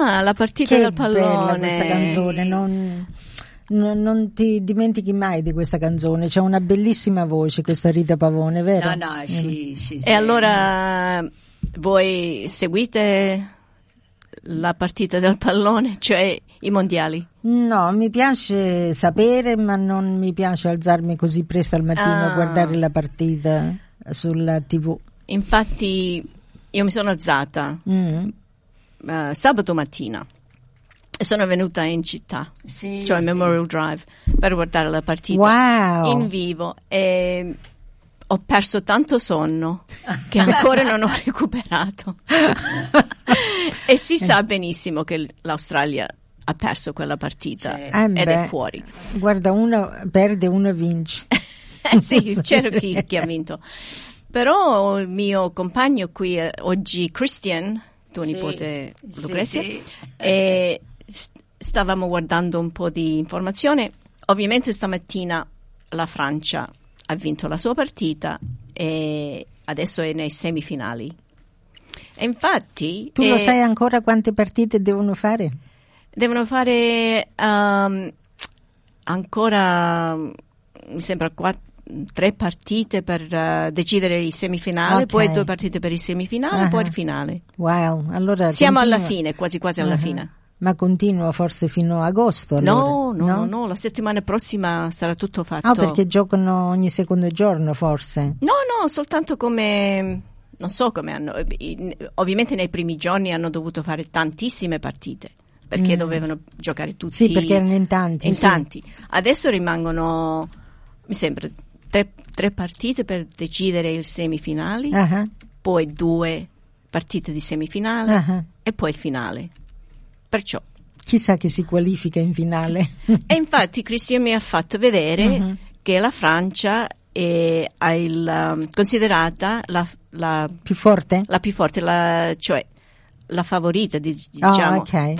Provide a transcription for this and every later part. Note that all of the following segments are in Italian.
Ah, la partita del pallone. Che bella questa canzone, non ti dimentichi mai di questa canzone, c'è una bellissima voce questa Rita Pavone, vero? No, sì. E allora voi seguite la partita del pallone, cioè i mondiali? No, mi piace sapere, ma non mi piace alzarmi così presto al mattino a guardare la partita sulla TV. Infatti io mi sono alzata sabato mattina e sono venuta in città, cioè Memorial Drive, per guardare la partita in vivo, e ho perso tanto sonno che ancora non ho recuperato. E si sa benissimo che l'Australia ha perso quella partita ed è fuori. Guarda, uno perde, uno vince. Sì, c'era chi ha vinto. Però il mio compagno qui oggi, Christian, tuo nipote Lucrezia, e stavamo guardando un po' di informazione. Ovviamente stamattina la Francia ha vinto la sua partita e adesso è nei semifinali. E infatti tu lo sai ancora quante partite devono fare? Devono fare ancora, mi sembra 3 partite per decidere i semifinali, poi 2 partite per i semifinali, poi il finale. Wow, allora siamo alla fine, quasi alla fine. Ma continua forse fino a agosto? Allora. No, la settimana prossima sarà tutto fatto. Perché giocano ogni secondo giorno forse? No, soltanto come, non so come hanno, ovviamente nei primi giorni hanno dovuto fare tantissime partite, perché dovevano giocare tutti. Sì, perché erano in tanti. Adesso rimangono, mi sembra, 3 partite per decidere il semifinali, poi 2 partite di semifinale e poi il finale. Perciò chissà che si qualifica in finale. E infatti Cristian mi ha fatto vedere che la Francia è considerata la più forte, cioè la favorita, diciamo,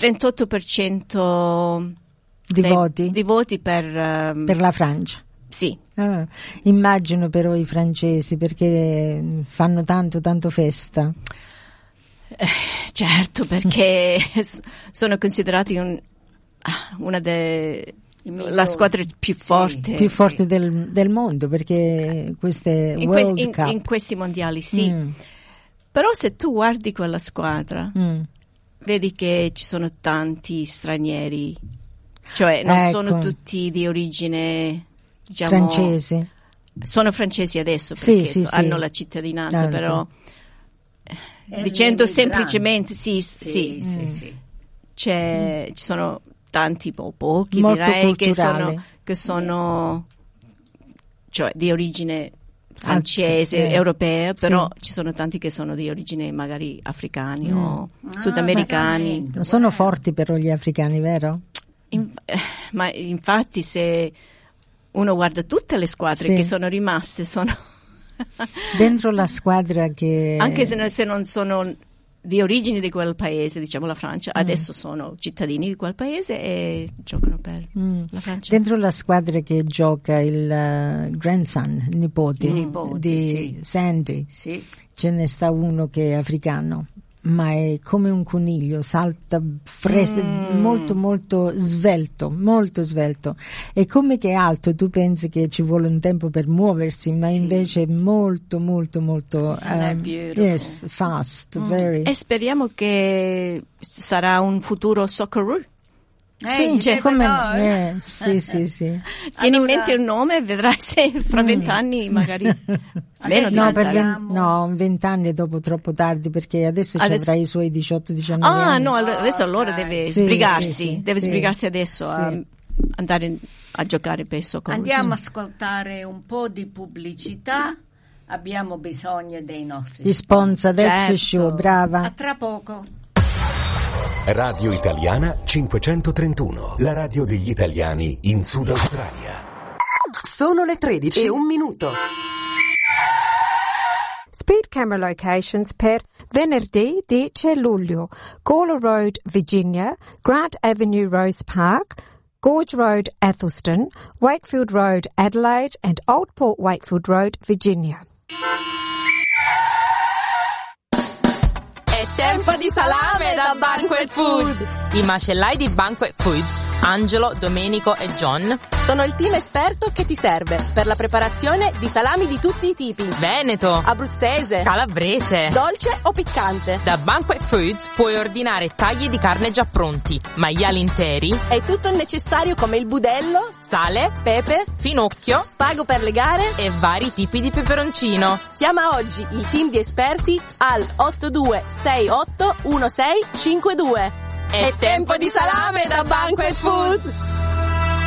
38% di voti per la Francia. Sì. Immagino però i francesi, perché fanno tanto festa. Certo, perché sono considerati una la squadra più forte del mondo, perché queste World Cup in questi mondiali però se tu guardi quella squadra vedi che ci sono tanti stranieri, cioè non sono tutti di origine, diciamo, francese. Sono francesi adesso perché hanno la cittadinanza, però dicendo semplicemente ci sono tanti, pochi molto direi culturali. che sono cioè di origine francese, europea, però ci sono tanti che sono di origine magari africani o sudamericani. Sono forti però gli africani, vero? Ma infatti se uno guarda tutte le squadre che sono rimaste, sono dentro la squadra che anche se non sono di origini di quel paese, diciamo la Francia, adesso sono cittadini di quel paese e giocano per la Francia. Dentro la squadra che gioca il grandson, il nipote di Sandy, ce ne sta uno che è africano, ma è come un coniglio, salta molto svelto, e come che è alto, tu pensi che ci vuole un tempo per muoversi, ma invece è molto yes, fast, very. E speriamo che sarà un futuro Socceroo. Sì. Tieni in mente il nome e vedrai se fra 20 anni magari meno di 20 anni è dopo troppo tardi, perché adesso avrà i suoi 18-19 anni. No, adesso allora deve sbrigarsi, sbrigarsi adesso a andare a giocare per Socceroo. Andiamo a ascoltare un po' di pubblicità, abbiamo bisogno dei nostri di sponsor, that's for sure, brava. A tra poco. Radio Italiana 531, la radio degli italiani in Sud Australia. Sono le 13:01. Speed camera locations per venerdì 10 luglio. Gawler Road, Virginia, Grant Avenue, Rose Park, Gorge Road, Athelston, Wakefield Road, Adelaide, and Old Port Wakefield Road, Virginia. È tempo di salame da Banquet Food! I macellai di Banquet Foods, Angelo, Domenico e John, sono il team esperto che ti serve per la preparazione di salami di tutti i tipi. Veneto, abruzzese, calabrese, dolce o piccante. Da Banquet Foods puoi ordinare tagli di carne già pronti, maiali interi e tutto il necessario come il budello, sale, pepe, finocchio, spago per le gare e vari tipi di peperoncino. Chiama oggi il team di esperti al 82681652. È tempo di salame da Banquet Food!